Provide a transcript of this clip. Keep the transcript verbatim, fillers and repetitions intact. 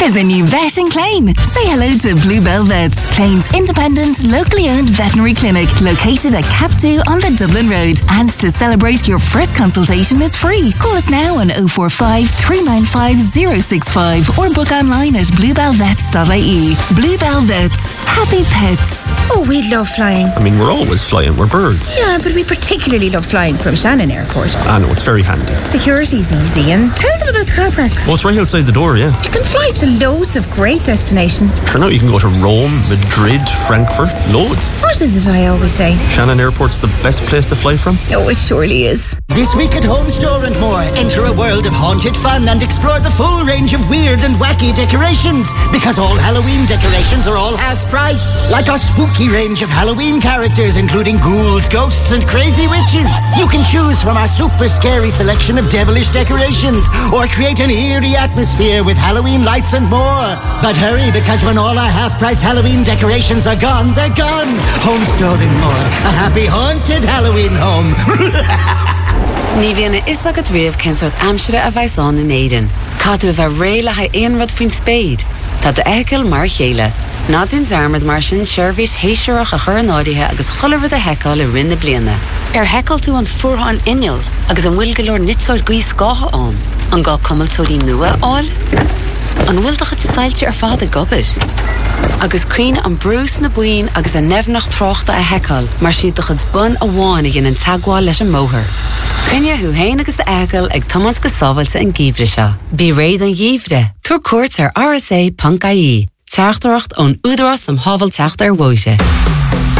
There's a new vet in Clane. Say hello to Bluebell Vets, Clane's independent, locally owned veterinary clinic located at Cap two on the Dublin Road. And to celebrate, your first consultation is free. Call us now on oh four five, three nine five, oh six five or book online at bluebell vets dot I E. Bluebell Vets. Happy pets. Oh, we love flying. I mean, we're always flying. We're birds. Yeah, but we particularly love flying from Shannon Airport. I know, it's very handy. Security's easy, and tell them about the car park. Oh, it's right outside the door, yeah. You can fly to loads of great destinations. Sure, now you can go to Rome, Madrid, Frankfurt, loads. What is it I always say? Shannon Airport's the best place to fly from. Oh, it surely is. This week at Home Store and More, enter a world of haunted fun and explore the full range of weird and wacky decorations. Because all Halloween decorations are all half price. Like our spooky range of Halloween characters, including ghouls, ghosts, and crazy witches. You can choose from our super scary selection of devilish decorations, or create an eerie atmosphere with Halloween lights and more. But hurry, because when all our half-price Halloween decorations are gone, they're gone. Home Store and More, a happy haunted Halloween home. Ní bhíonna is agad riamh censort amsire a bhaisán in éidean. Cadú a bheith réile ha éon rud faoin spéid. Tá de eiceil mar chéile. Nádin zarmad mar sin seirbhís héiseach a chur an áirithe agus cholamh a heicáil i rinne bliana. Ar heiceil tú an fuartha an inneal agus an bhfuil go leor nitsáid gaoi scátha an. An gá cumiltóirí nua áil. An bhfuil do chud sailte ar fád a gobir. Agus cuine an brús na buin agus a nefnach tráchta a heiceáil mar siad do chud bun a bháin a gin an tagháil leis an móthir. Cynne hu hain agus de eiceil ag tomans go sábhailte an gíomhre seo. Bí réad an gíomhre, tuair cuairt ar R S A dot I E. Teachtareacht ón údarás am hábhail teacht ar bhuaise.